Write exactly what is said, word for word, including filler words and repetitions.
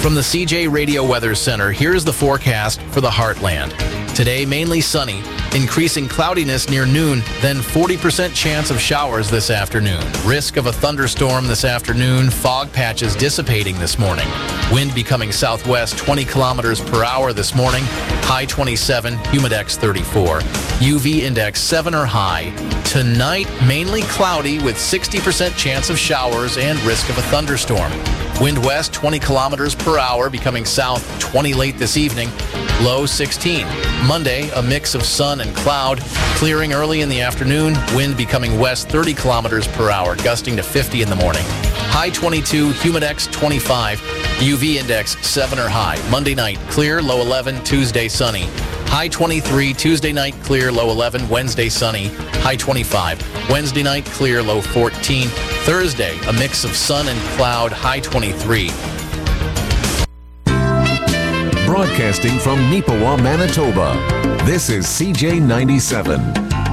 From the C J Radio Weather Center, here's the forecast for the Heartland. Today, mainly sunny, increasing cloudiness near noon, then forty percent chance of showers this afternoon. Risk of a thunderstorm this afternoon, fog patches dissipating this morning. Wind becoming southwest twenty kilometers per hour this morning, high twenty-seven, humidex thirty-four. U V index seven or high. Tonight, mainly cloudy with sixty percent chance of showers and risk of a thunderstorm. Wind west twenty kilometers per hour, becoming south twenty late this evening, low sixteen. Monday, a mix of sun and cloud, clearing early in the afternoon, wind becoming west thirty kilometers per hour, gusting to fifty in the morning. High twenty-two, humidex twenty-five, U V index seven or high. Monday night, clear, low eleven, Tuesday sunny. High twenty-three, Tuesday night clear, low eleven, Wednesday sunny, high twenty-five. Wednesday night clear, low fourteen. Thursday, a mix of sun and cloud, high twenty-three. Broadcasting from Neepawa, Manitoba, this is C J ninety-seven.